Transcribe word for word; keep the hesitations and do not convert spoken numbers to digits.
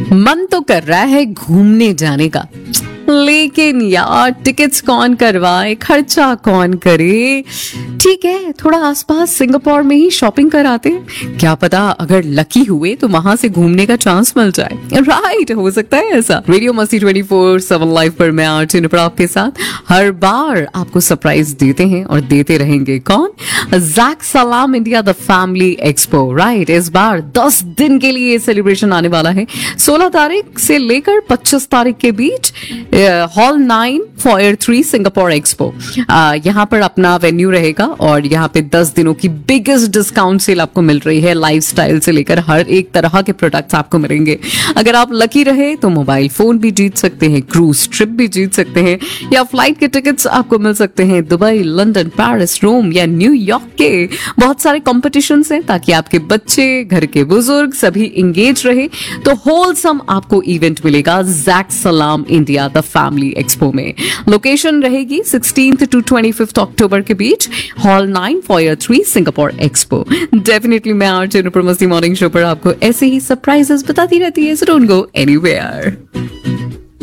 मन तो कर रहा है घूमने जाने का, लेकिन यार टिकट्स कौन करवाए, खर्चा कौन करे। ठीक है, थोड़ा आसपास सिंगापुर में ही शॉपिंग कराते हैं, क्या पता अगर लकी हुए तो वहां से घूमने का चांस मिल जाए। राइट, हो सकता है ऐसा। रेडियो मस्ती ट्वेंटी फोर सेवन लाइव पर मैं आरजे नुपुर आपके साथ हर बार आपको सरप्राइज देते हैं और देते रहेंगे। कौन? जैक सलाम India the family expo. Right, इस बार दस दिन के लिए सेलिब्रेशन आने वाला है, सोलह तारीख से लेकर पच्चीस तारीख के बीच। Hall nine foyer three Singapore expo, यहाँ पर अपना वेन्यू रहेगा और यहाँ पे दस दिनों की बिगेस्ट डिस्काउंट सेल आपको मिल रही है। लाइफस्टाइल से लेकर हर एक तरह के प्रोडक्ट्स आपको मिलेंगे। अगर आप लकी रहे तो मोबाइल फोन भी जीत सकते हैं, क्रूज ट्रिप भी जीत सकते हैं, या फ्लाइट के टिकट्स आपको मिल सकते हैं दुबई, लंदन, पेरिस, रोम या न्यूयॉर्क के। बहुत सारे कॉम्पिटिशन हैं ताकि आपके बच्चे, घर के बुजुर्ग सभी इंगेज रहे। तो होलसम आपको इवेंट मिलेगा जैक सलाम इंडिया द फैमिली एक्सपो में। लोकेशन रहेगी sixteenth to twenty fifth October के बीच, hall nine foyer three Singapore expo. Definitely मैं आरजे नुपुर मस्ती मॉर्निंग शो पर आपको ऐसे ही सरप्राइजेस बताती रहती है, सो डोंट गो एनीवेयर।